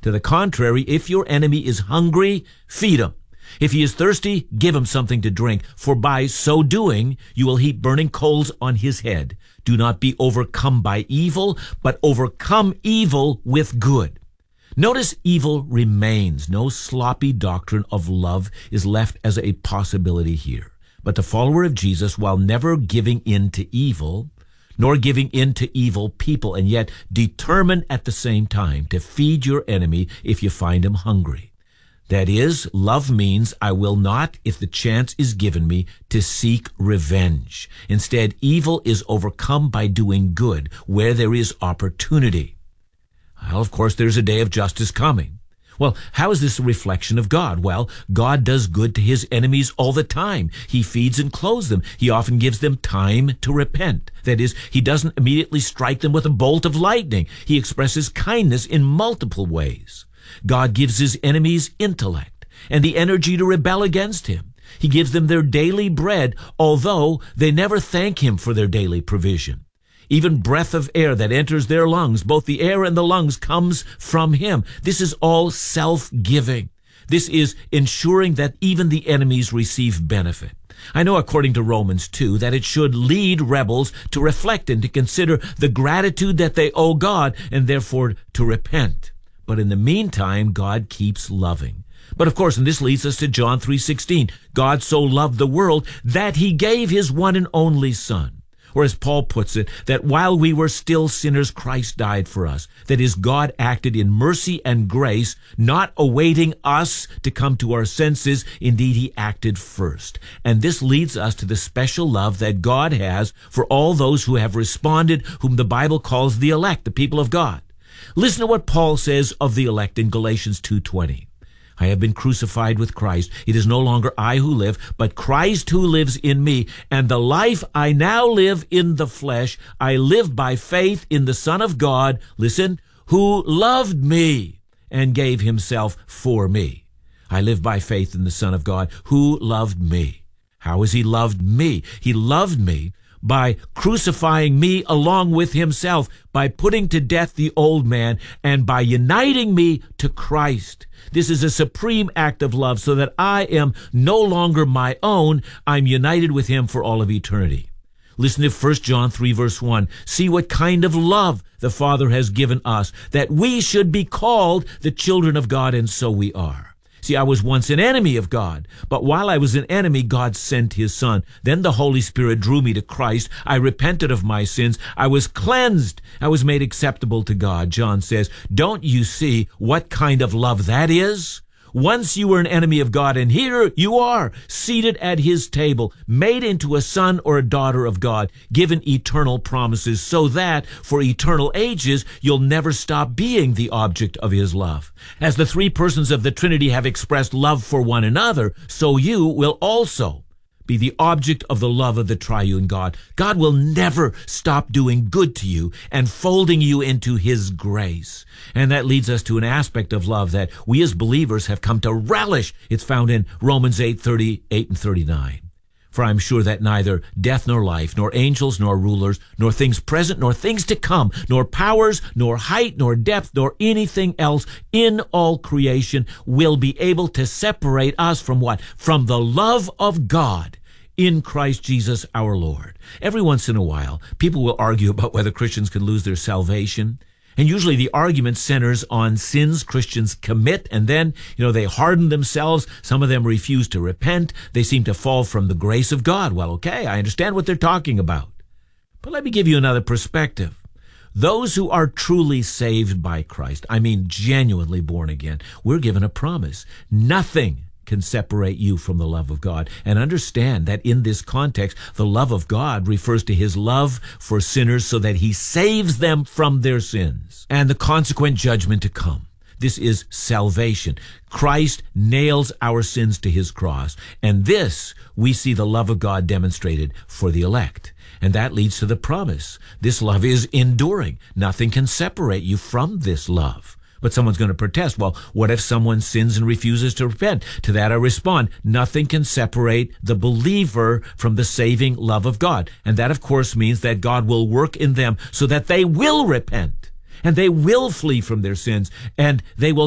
To the contrary, if your enemy is hungry, feed him. If he is thirsty, give him something to drink, for by so doing you will heap burning coals on his head. Do not be overcome by evil, but overcome evil with good. Notice evil remains. No sloppy doctrine of love is left as a possibility here. But the follower of Jesus, while never giving in to evil, nor giving in to evil people, and yet determined at the same time to feed your enemy if you find him hungry. That is, love means I will not, if the chance is given me, to seek revenge. Instead, evil is overcome by doing good where there is opportunity. Well, of course, there's a day of justice coming. Well, how is this a reflection of God? Well, God does good to his enemies all the time. He feeds and clothes them. He often gives them time to repent. That is, he doesn't immediately strike them with a bolt of lightning. He expresses kindness in multiple ways. God gives his enemies intellect and the energy to rebel against him. He gives them their daily bread, although they never thank him for their daily provision. Even breath of air that enters their lungs, both the air and the lungs, comes from him. This is all self-giving. This is ensuring that even the enemies receive benefit. I know, according to Romans 2, that it should lead rebels to reflect and to consider the gratitude that they owe God and therefore to repent. But in the meantime, God keeps loving. But of course, and this leads us to John 3:16, God so loved the world that he gave his one and only Son. Or as Paul puts it, that while we were still sinners, Christ died for us. That is, God acted in mercy and grace, not awaiting us to come to our senses. Indeed, he acted first. And this leads us to the special love that God has for all those who have responded, whom the Bible calls the elect, the people of God. Listen to what Paul says of the elect in Galatians 2:20. I have been crucified with Christ. It is no longer I who live, but Christ who lives in me. And the life I now live in the flesh, I live by faith in the Son of God, listen, who loved me and gave himself for me. I live by faith in the Son of God who loved me. How has he loved me? He loved me by crucifying me along with himself, by putting to death the old man, and by uniting me to Christ. This is a supreme act of love, so that I am no longer my own. I'm united with him for all of eternity. Listen to 1 John 3, verse 1. See what kind of love the Father has given us, that we should be called the children of God, and so we are. See, I was once an enemy of God, but while I was an enemy, God sent his Son. Then the Holy Spirit drew me to Christ. I repented of my sins. I was cleansed. I was made acceptable to God. John says, don't you see what kind of love that is? Once you were an enemy of God, and here you are, seated at his table, made into a son or a daughter of God, given eternal promises, so that for eternal ages you'll never stop being the object of his love. As the three persons of the Trinity have expressed love for one another, so you will also be the object of the love of the triune God. God will never stop doing good to you and folding you into his grace. And that leads us to an aspect of love that we as believers have come to relish. It's found in Romans 8:38 and 39. For I am sure that neither death nor life, nor angels nor rulers, nor things present nor things to come, nor powers, nor height, nor depth, nor anything else in all creation will be able to separate us from what? From the love of God in Christ Jesus our Lord. Every once in a while, people will argue about whether Christians can lose their salvation. And usually the argument centers on sins Christians commit, and then, they harden themselves. Some of them refuse to repent. They seem to fall from the grace of God. Well, okay, I understand what they're talking about. But let me give you another perspective. Those who are truly saved by Christ, I mean genuinely born again, we're given a promise. Nothing can separate you from the love of God. And understand that in this context, the love of God refers to his love for sinners so that he saves them from their sins and the consequent judgment to come. This is salvation. Christ nails our sins to his cross. And this, we see the love of God demonstrated for the elect. And that leads to the promise. This love is enduring. Nothing can separate you from this love. But someone's going to protest. Well, what if someone sins and refuses to repent? To that I respond, nothing can separate the believer from the saving love of God. And that, of course, means that God will work in them so that they will repent and they will flee from their sins and they will